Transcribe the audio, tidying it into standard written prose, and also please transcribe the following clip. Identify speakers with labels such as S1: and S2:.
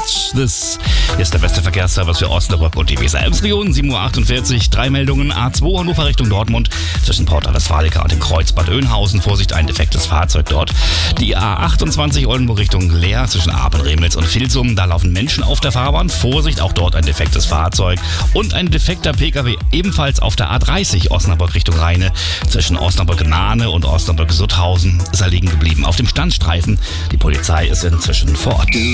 S1: Watch this. Hier ist der beste Verkehrsservice für Osnabrück und die Weser-Ems-Region. 7.48 Uhr, 3 Meldungen. A2 Hannover Richtung Dortmund zwischen Porta Westfalica und dem Kreuz Bad Oeynhausen. Vorsicht, ein defektes Fahrzeug dort. Die A28 Oldenburg Richtung Leer zwischen Apen-Remelitz und Vilsum. Da laufen Menschen auf der Fahrbahn. Vorsicht, auch dort ein defektes Fahrzeug. Und ein defekter Pkw ebenfalls auf der A30 Osnabrück Richtung Rheine. Zwischen Osnabrück-Nahne und Osnabrück-Sutthausen ist er liegen geblieben auf dem Standstreifen. Die Polizei ist inzwischen vor Ort.